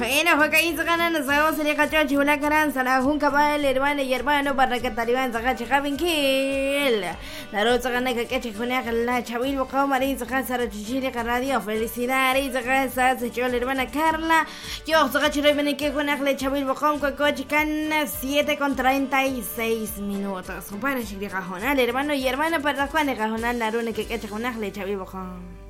Bueno, fue que ahí se ganan los huevos, sería cacho, chula, caranza, la junca, el hermano y hermano, para que taliban, saca, checabin, kill. La rosa gana que chejunea, la chavil, bocao, marín, saca, sara, chichiri, radio, felicidades, saca, se echó la hermana Carla. Yo, saca, chile, ven que con la chavil, bocao, coche, can 7:36 minutos. Para chile, cajonal, hermano y hermana, para Juan de cajonal, la runa que chejunea, la chavil, bocao.